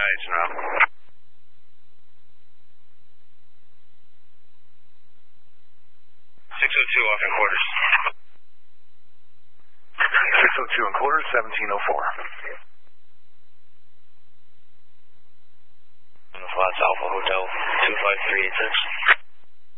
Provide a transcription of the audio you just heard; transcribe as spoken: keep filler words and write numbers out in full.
Nice, now. six oh two off in quarters. six oh two in quarters, seventeen oh four. Flats Alpha Hotel two five three eight six.